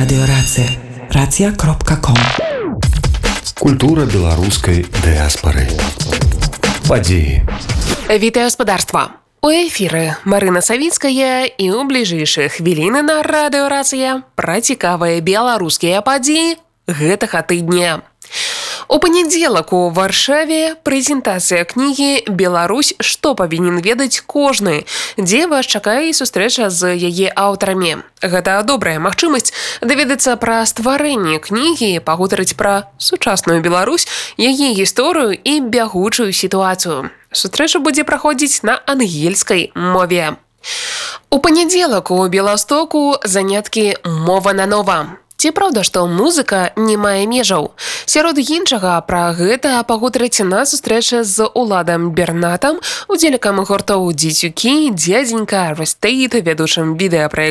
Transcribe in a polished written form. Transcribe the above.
Радиорация. Racja.com. Культура беларускай дыаспары. Падзеі. Вітаю гаспадарства. У эфіры Марына Савіцкая і ў бліжэйшыя хвіліны на радыёрацыя пра цікавыя беларускія падзеі гэтага тыдня. У панядзелак у Варшаве прэзентацыя кнігі «Беларусь. Што павінен ведаць кожны», дзе вас чакае сустрэча з яе аўтарамі. Гэта добрая магчымасць даведацца пра стварэнне кнігі, пагутарыць пра сучасную Беларусь, яе гісторыю і бягучую сітуацыю. Сустрэча будзе праходзіць на ангельскай мове. У панядзелак у Беластоку заняткі «Мова на нова». Ці праўда, што музыка не мае межаў? Сярод іншага пра гэта пагутарыць на сустрэчы з Уладам Бернатам, удзельнікам гуртоў «Дзецюкі», «Дзядзенька», «Рестейт», вядучым відэапраекту